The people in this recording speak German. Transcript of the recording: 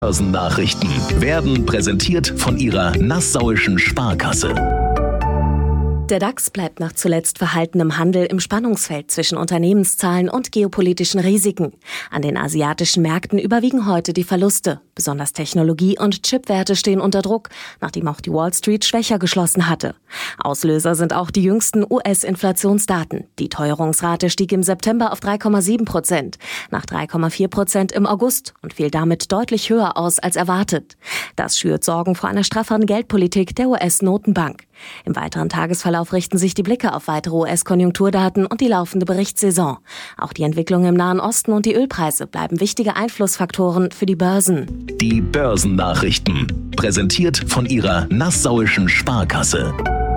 Börsennachrichten werden präsentiert von Ihrer Nassauischen Sparkasse. Der DAX bleibt nach zuletzt verhaltenem Handel im Spannungsfeld zwischen Unternehmenszahlen und geopolitischen Risiken. An den asiatischen Märkten überwiegen heute die Verluste. Besonders Technologie- und Chipwerte stehen unter Druck, nachdem auch die Wall Street schwächer geschlossen hatte. Auslöser sind auch die jüngsten US-Inflationsdaten. Die Teuerungsrate stieg im September auf 3,7%, nach 3,4% im August und fiel damit deutlich höher aus als erwartet. Das schürt Sorgen vor einer strafferen Geldpolitik der US-Notenbank. Im weiteren Tagesverlauf richten sich die Blicke auf weitere US-Konjunkturdaten und die laufende Berichtssaison. Auch die Entwicklung im Nahen Osten und die Ölpreise bleiben wichtige Einflussfaktoren für die Börsen. Die Börsennachrichten, präsentiert von Ihrer Nassauischen Sparkasse.